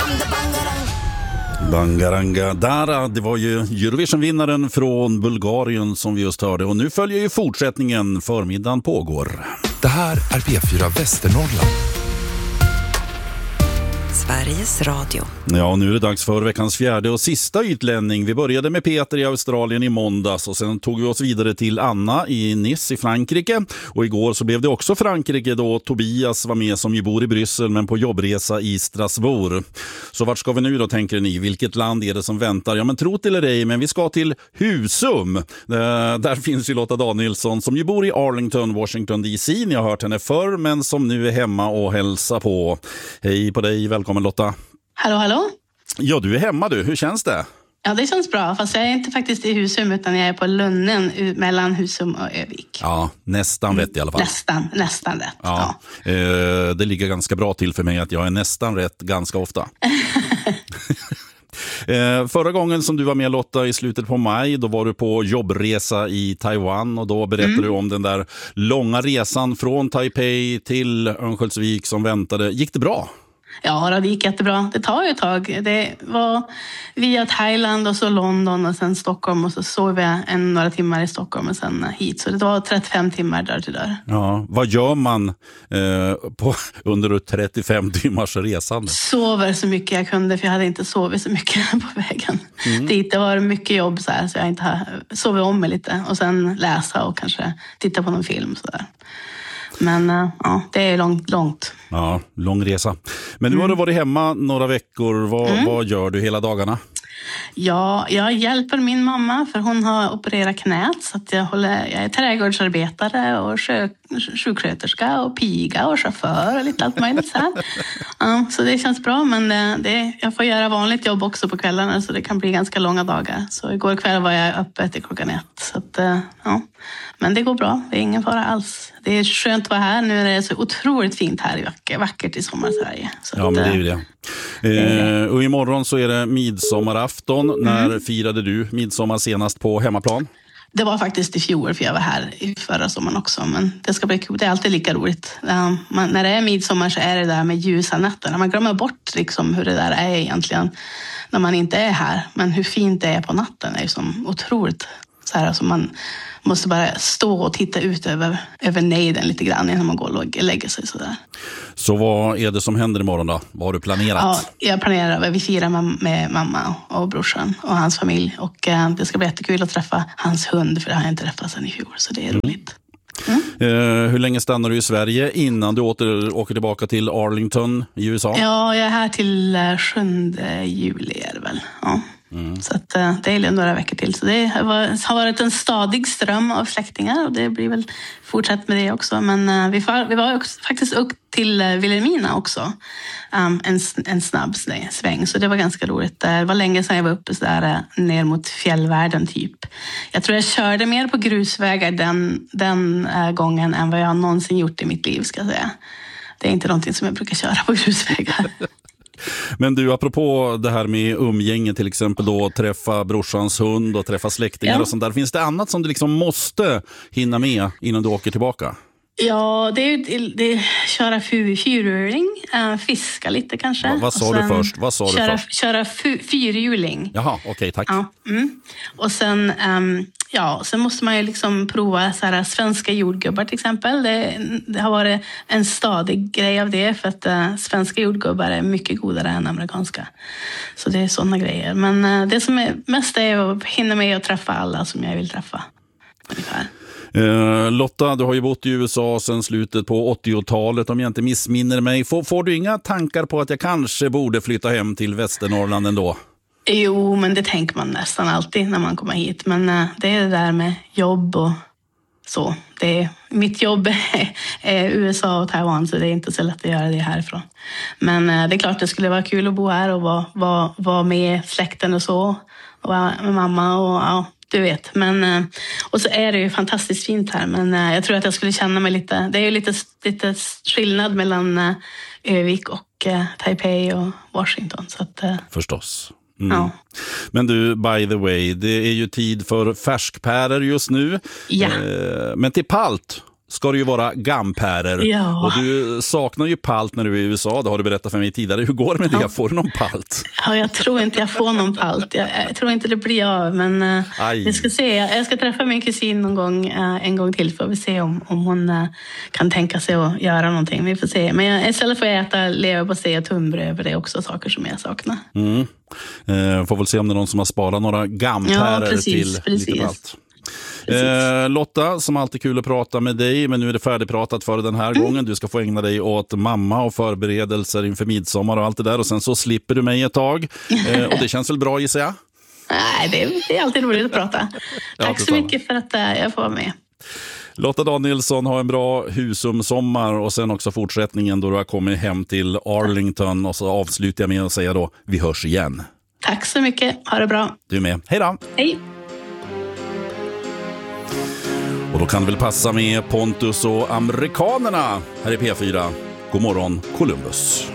Bangaranga Dara, det var ju Eurovision-vinnaren från Bulgarien som vi just hörde. Och nu följer ju fortsättningen, förmiddagen pågår. Det här är P4 Västernorrland. Sveriges Radio. Ja, nu är det dags för veckans fjärde och sista utlänning. Vi började med Peter i Australien i måndags och sen tog vi oss vidare till Anna i Nice i Frankrike. Och igår så blev det också Frankrike då Tobias var med som ju bor i Bryssel men på jobbresa i Strasbourg. Så vart ska vi nu då, tänker ni? Vilket land är det som väntar? Ja, men tro till eller ej, men vi ska till Husum. Där finns ju Lotta Danielsson som ju bor i Arlington, Washington DC. Ni har hört henne förr men som nu är hemma och hälsar på. Hej på dig, välkommen Lotta. Hallå, hallå. Ja, du är hemma du. Hur känns det? Ja, det känns bra. Fast jag är inte faktiskt i Husum utan jag är på Lunnen mellan Husum och Övik. Ja, nästan rätt i alla fall. Nästan rätt. Ja. Det ligger ganska bra till för mig att jag är nästan rätt ganska ofta. Förra gången som du var med Lotta i slutet på maj, då var du på jobbresa i Taiwan och då berättade du om den där långa resan från Taipei till Örnsköldsvik som väntade. Gick det bra? Ja, det gick jättebra. Det tar ju ett tag. Det var via Thailand och så London och sen Stockholm och så sov jag några timmar i Stockholm och sen hit. Så det var 35 timmar dörr till dörr. Ja, vad gör man under 35 timmars resande? Sover så mycket jag kunde för jag hade inte sovit så mycket på vägen. Dit det var mycket jobb så jag inte har sovit om mig lite och sen läsa och kanske titta på någon film så där. Men ja, det är långt. Ja, lång resa. Men nu har du varit hemma några veckor. Vad gör du hela dagarna? Ja, jag hjälper min mamma för hon har opererat knät. Så att jag är trädgårdsarbetare och sjuksköterska och piga och chaufför och lite allt möjligt så här. Så det känns bra, men jag får göra vanligt jobb också på kvällarna så det kan bli ganska långa dagar. Så igår kväll var jag uppe till 1:00. Så att, ja. Men det går bra, det är ingen fara alls. Det är skönt att vara här nu när det är så otroligt fint här i vackert i sommarsverige. Så ja, men det är ju det. Och imorgon så är det midsommarafton. När firade du midsommar senast på hemmaplan? Det var faktiskt i fjol för jag var här i förra sommaren också. Men det ska bli kul, det är alltid lika roligt. När det är midsommar så är det där med ljusa nätterna. Man glömmer bort liksom hur det där är egentligen när man inte är här. Men hur fint det är på natten är ju som otroligt så här. Alltså man måste bara stå och titta ut över nejden lite grann innan man går och lägger sig sådär. Så vad är det som händer imorgon då? Vad har du planerat? Ja, jag planerar. Vi firar med mamma och brorsan och hans familj. Och det ska bli jättekul att träffa hans hund för det har jag inte träffat sedan i fjol. Så det är roligt. Hur länge stannar du i Sverige innan du åker tillbaka till Arlington i USA? Ja, jag är här till 7 juli är det väl. Ja. Så att, det är några veckor till. Så det har varit en stadig ström av släktingar och det blir väl fortsatt med det också. Men vi var också, faktiskt upp till Vilhelmina också. En snabb sväng. Så det var ganska roligt. Det var länge sedan jag var uppe så där, ner mot fjällvärlden typ. Jag tror jag körde mer på grusvägar den gången än vad jag någonsin gjort i mitt liv ska jag säga. Det är inte någonting som jag brukar köra på grusvägar. Men du, apropå det här med umgänge till exempel då, träffa brorsans hund och träffa släktingar och sånt där. Finns det annat som du liksom måste hinna med innan du åker tillbaka? Ja, det är köra fyrhjuling, fiska lite kanske. Vad sa du först? Köra fyrhjuling. Jaha, okej, tack. Ja, och sen... sen måste man ju liksom prova så här, svenska jordgubbar till exempel. Det har varit en stadig grej av det för att svenska jordgubbar är mycket godare än amerikanska. Så det är sådana grejer. Men det som är mest är att hinna med att träffa alla som jag vill träffa. Ungefär. Lotta, du har ju bott i USA sedan slutet på 80-talet om jag inte missminner mig. Får du inga tankar på att jag kanske borde flytta hem till Västernorrland ändå? Jo, men det tänker man nästan alltid när man kommer hit. Men det är det där med jobb och så. Mitt jobb är USA och Taiwan så det är inte så lätt att göra det härifrån. Men det är klart det skulle vara kul att bo här och vara med släkten och så. Och vara med mamma och ja, du vet. Men, och så är det ju fantastiskt fint här. Men jag tror att jag skulle känna mig lite... Det är ju lite skillnad mellan Övik och Taipei och Washington. Så att, förstås. Ja. Men du, by the way, det är ju tid för färskpärer just nu. Ja. Men till palt, ska det ju vara gampärer. Ja. Och du saknar ju palt när du är i USA, det har du berättat för mig tidigare. Hur går det med det? Får du någon palt? Ja, jag tror inte jag får någon palt. Jag tror inte det blir av, men vi ska se. Jag ska träffa min kusin någon gång, en gång till, för vi se om hon kan tänka sig att göra någonting. Vi får se. Men istället får jag äta leverpastej och tunnbröd, för det är också saker som jag saknar. Får väl se om det är någon som har sparat några gampärer till lite palt. Lotta, som alltid kul att prata med dig, men nu är det färdigpratat för den här gången. Du ska få ägna dig åt mamma och förberedelser inför midsommar och allt det där, och sen så slipper du mig ett tag. Och det känns väl bra, gissar jag? Nej, det är alltid roligt att prata. Tack så mycket för att jag får vara med. Lotta Danielsson, har en bra Husum-sommar och sen också fortsättningen då du har kommit hem till Arlington, och så avslutar jag med att säga då, vi hörs igen. Tack så mycket, ha det bra. Du är med, hej då! Hej! Och då kan det väl passa med Pontus och amerikanerna här i P4. God morgon, Columbus.